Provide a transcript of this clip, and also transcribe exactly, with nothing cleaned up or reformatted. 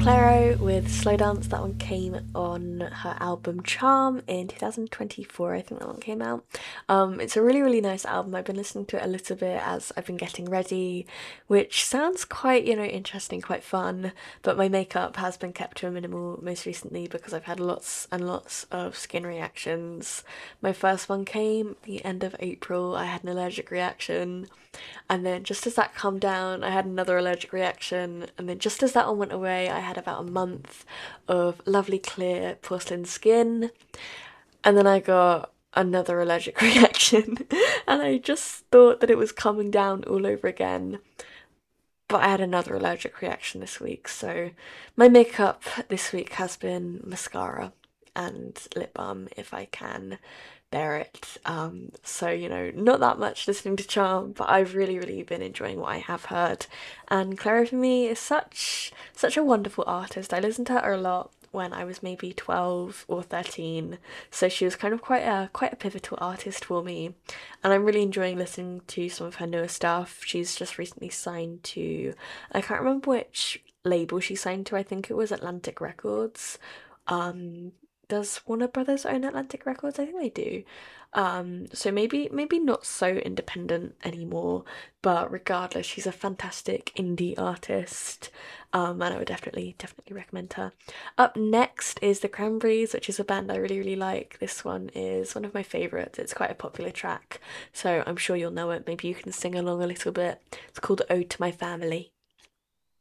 Clairo with Slow Dance. That one came on her album Charm in two thousand twenty-four, I think that one came out. Um, it's a really, really nice album. I've been listening to it a little bit as I've been getting ready, which sounds quite, you know, interesting, quite fun. But my makeup has been kept to a minimal most recently because I've had lots and lots of skin reactions. My first one came at the end of April. I had an allergic reaction. And then just as that calmed down, I had another allergic reaction. And then just as that one went away, I had about a month of lovely clear porcelain skin. And then I got another allergic reaction. And I just thought that it was calming down all over again. But I had another allergic reaction this week. So my makeup this week has been mascara and lip balm if I can bear it. Um, so, you know, not that much listening to Charm, but I've really, really been enjoying what I have heard. And Clara for me is such such a wonderful artist. I listened to her a lot when I was maybe twelve or thirteen. So she was kind of quite a quite a pivotal artist for me. And I'm really enjoying listening to some of her newer stuff. She's just recently signed to, I can't remember which label she signed to. I think it was Atlantic Records. Um does Warner Brothers own Atlantic Records? I think they do. Um, so maybe maybe not so independent anymore, but regardless, she's a fantastic indie artist. Um, and I would definitely definitely recommend her. Up next is The Cranberries, which is a band I really really like. This one is one of my favorites. It's quite a popular track, so I'm sure you'll know it. Maybe you can sing along a little bit. It's called Ode to My Family.